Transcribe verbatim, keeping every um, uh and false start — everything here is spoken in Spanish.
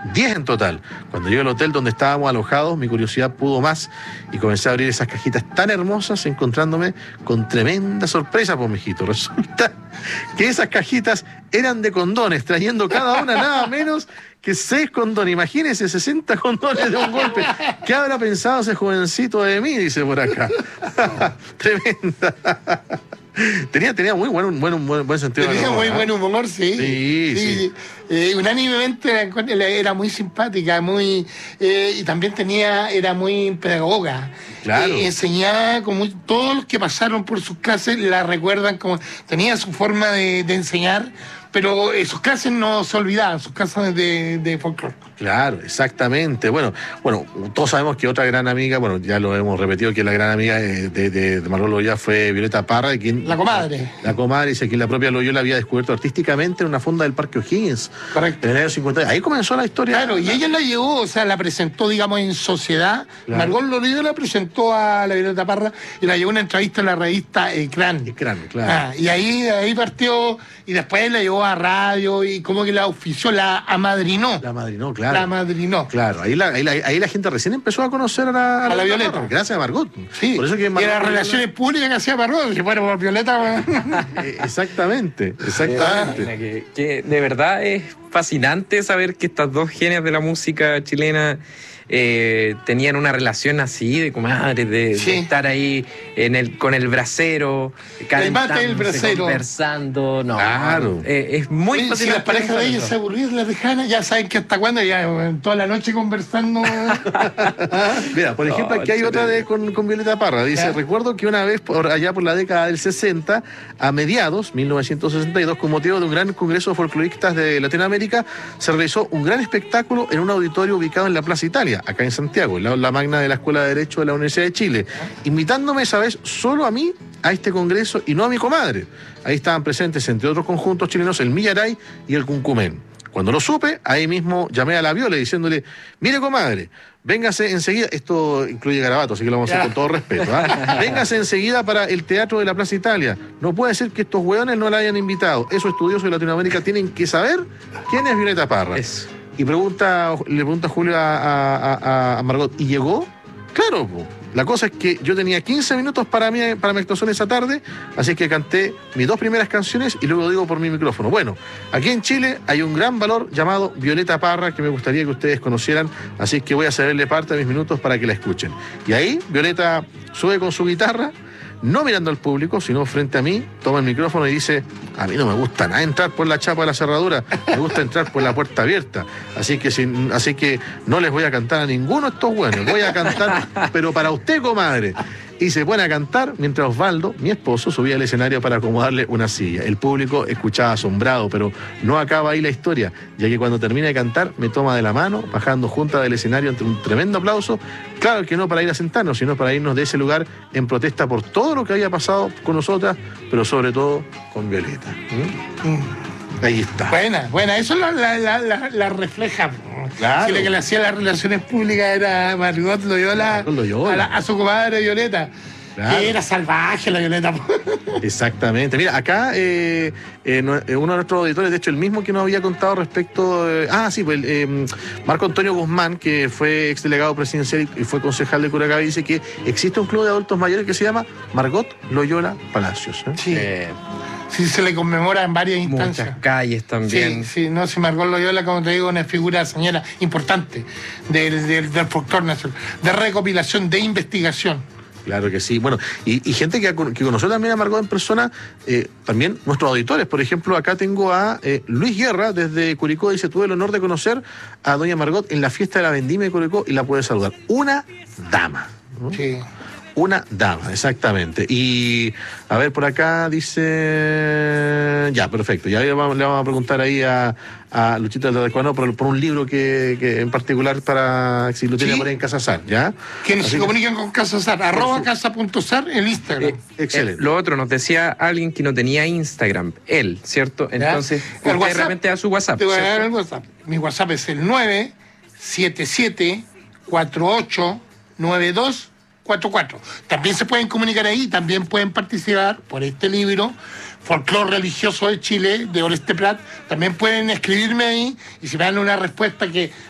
diez en total. Cuando llegué al hotel donde estábamos alojados, mi curiosidad pudo más y comencé a abrir esas cajitas tan hermosas, encontrándome con tremenda sorpresa, pues, mijito. Resulta que esas cajitas eran de condones, trayendo cada una nada menos que seis condones. Imagínense, sesenta condones de un golpe. ¿Qué habrá pensado ese jovencito de mí? Dice por acá. Tremenda. Tenía, tenía muy buen, buen, buen, buen sentido. Tenía muy ¿eh? buen humor, sí. Sí, sí. sí. Eh, unánimemente era, era muy simpática, muy eh, y también tenía, era muy pedagoga. Claro. Eh, enseñaba como todos los que pasaron por sus clases la recuerdan como tenía su forma de, de enseñar, pero eh, sus clases no se olvidaban, sus clases de, de folclore. Claro, exactamente. Bueno, bueno, todos sabemos que otra gran amiga, bueno, ya lo hemos repetido, que la gran amiga de, de, de Margot Loyola fue Violeta Parra, de quien, la comadre. La, la comadre, dice que la propia Loyola había descubierto artísticamente en una fonda del Parque O'Higgins. Correcto. En el año cincuenta. Ahí comenzó la historia. Claro, y ella la llevó, o sea, la presentó, digamos, en sociedad. Claro. Margot Loyola la presentó a la Violeta Parra y la llevó a una entrevista en la revista Ecrán. Ecrán, claro. Ah, y ahí, ahí partió, y después la llevó a radio y como que la ofició, la amadrinó. La amadrinó, claro. La amadrinó. Claro, ahí la, ahí, la, ahí la gente recién empezó a conocer a la, a la, a la Violeta. Parra, gracias a Margot. Sí, por eso que Margot, y las relaciones Loyola... públicas que hacía Margot, si fuera por Violeta. Exactamente, exactamente. Ah, que, que de verdad es fascinante saber que estas dos genias de la música chilena eh, tenían una relación así de comadres, de, sí. de estar ahí en el, con el brasero, calentándose, conversando. No, claro. Eh, es muy sí, fascinante. Si las parejas de ellos se aburrían, las dejaban, ya saben que hasta cuándo, ya toda la noche conversando. Mira, por ejemplo, aquí hay otra de con, con Violeta Parra. Dice, ¿Eh? recuerdo que una vez, por allá por la década del sesenta, a mediados, mil novecientos sesenta y dos, con motivo de un gran congreso de folcloristas de Latinoamérica, se realizó un gran espectáculo en un auditorio ubicado en la Plaza Italia, acá en Santiago, en la, la magna de la Escuela de Derecho de la Universidad de Chile, invitándome esa vez solo a mí a este congreso y no a mi comadre. Ahí estaban presentes, entre otros conjuntos chilenos, el Millaray y el Cuncumén. Cuando lo supe, ahí mismo llamé a la Viola diciéndole, mire comadre, véngase enseguida, esto incluye garabato, así que lo vamos a hacer con todo respeto, ¿eh? Véngase enseguida para el Teatro de la Plaza Italia. No puede ser que estos hueones no la hayan invitado. Esos estudiosos de Latinoamérica tienen que saber quién es Violeta Parra. Eso. Y pregunta, le pregunta Julio a, a, a, a Margot, ¿y llegó? Claro, po. La cosa es que yo tenía quince minutos para mi, para mi actuación esa tarde, así que canté mis dos primeras canciones y luego digo por mi micrófono. Bueno, aquí en Chile hay un gran valor llamado Violeta Parra que me gustaría que ustedes conocieran, así que voy a cederle parte de mis minutos para que la escuchen. Y ahí Violeta sube con su guitarra, no mirando al público, sino frente a mí, toma el micrófono y dice, a mí no me gusta nada entrar por la chapa de la cerradura, me gusta entrar por la puerta abierta, así que, sin, así que no les voy a cantar a ninguno de estos buenos, voy a cantar, pero para usted, comadre. Y se pone a cantar mientras Osvaldo, mi esposo, subía al escenario para acomodarle una silla. El público escuchaba asombrado, pero no acaba ahí la historia, ya que cuando termina de cantar me toma de la mano, bajando junta del escenario entre un tremendo aplauso. Claro que no para ir a sentarnos, sino para irnos de ese lugar en protesta por todo lo que había pasado con nosotras, pero sobre todo con Violeta. ¿Mm? Mm. Ahí está. Buena, buena, eso la, la, la, la, la refleja. Claro. Si la que le hacía las relaciones públicas era Margot Loyola, Loyola. A, la, a su comadre Violeta. Claro. Que era salvaje la Violeta. Exactamente. Mira, acá eh, eh, uno de nuestros auditores, de hecho el mismo que nos había contado respecto... Eh, ah, sí, pues eh, Marco Antonio Guzmán, que fue exdelegado presidencial y fue concejal de Curacaví, dice que existe un club de adultos mayores que se llama Margot Loyola Palacios. ¿eh? Sí. Eh, sí, se le conmemora en varias instancias. Muchas calles también. Sí, sí, no, si Margot Loyola, como te digo, una figura señora importante del, del, del folclore nacional, de recopilación, de investigación. Claro que sí. Bueno, y, y gente que, que conoció también a Margot en persona, eh, también nuestros auditores. Por ejemplo, acá tengo a eh, Luis Guerra desde Curicó. Dice, tuve el honor de conocer a doña Margot en la fiesta de la Vendimia de Curicó y la puede saludar. Una dama, ¿no? Sí. Una dama, exactamente. Y a ver, por acá dice... Ya, perfecto. Ya le vamos, le vamos a preguntar ahí a, a Luchita del Tacuano por, por un libro que, que en particular para si lo tiene ¿Sí? por ahí en Casazar, ¿ya? Quienes Así se que... comunican con Casazar, arroba casa.sar en Instagram. Eh, Excelente. Eh, lo otro, nos decía alguien que no tenía Instagram, él, ¿cierto? Entonces, el usted realmente da su WhatsApp. Te voy a ¿cierto? dar el WhatsApp. Mi WhatsApp es el nueve siete siete cuatro ocho nueve dos cuatro cuatro. También se pueden comunicar ahí, también pueden participar por este libro, Folclore Religioso de Chile, de Oreste Prat. También pueden escribirme ahí y si me dan una respuesta que